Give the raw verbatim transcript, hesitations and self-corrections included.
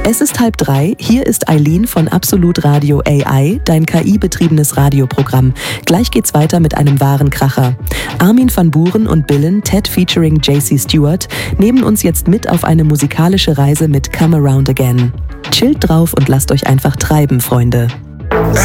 Es ist halb drei, hier ist Eileen von Absolut Radio A I, dein K I-betriebenes Radioprogramm. Gleich geht's weiter mit einem wahren Kracher. Armin van Buuren und Billen, Ted featuring J C Stewart, nehmen uns jetzt mit auf eine musikalische Reise mit Come Around Again. Chillt drauf und lasst euch einfach treiben, Freunde.